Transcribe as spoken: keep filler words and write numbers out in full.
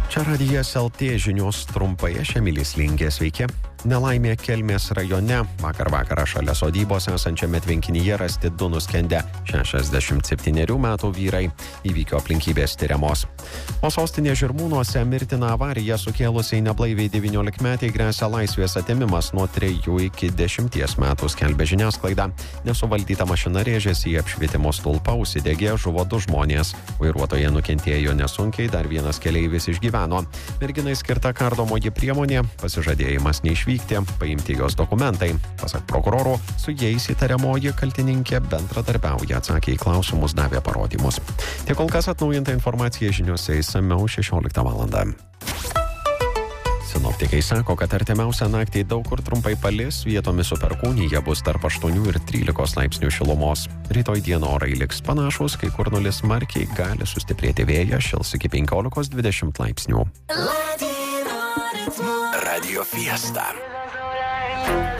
Čia Radijas L T žinios trumpai, aš Emilis Lingė, sveiki. Nelaimė Kelmės rajone. Vakar vakarą šalia sodybos esančiame tvenkinyje rasti du nuskendę šešiasdešimt septynerių metų vyrai. Įvykio aplinkybės tyriamos. O sostinė Žirmūnuose mirtiną avariją sukėlusiai neblaiviai devyniolikmetei gresia laisvės atėmimas nuo trejų iki dešimties metų, skelbia žiniasklaida. Nesuvaldyta mašina rėžėsi į apšvietimo stulpą, užsidegė, žuvo du žmonės. Vairuotoja nukentėjo nesunkiai, dar vienas keleivis išgyveno. Merginai skirta kardomoji priemonė, pasižadėjimas neišvykti. Vykti, paimti jos dokumentai. Pasak prokuroro, su jais įtariamoji kaltininkė bendradarbiauja, atsakė į klausimus, davė parodymus. Tiek kol kas atnaujinta informacija žiniose išsamiau šešioliktą valandą. Sinoptikai sako, kad artimiausią naktį daug kur trumpai palis, vietomis su perkūnija bus tarp aštuonių ir trylikos laipsnių šilumos. Rytoj dieną orai liks panašus, kai kur nulis smarkiai, gali sustiprėti vėjas, šils iki penkiolikos dvidešimt laipsnių. Radio Fiesta.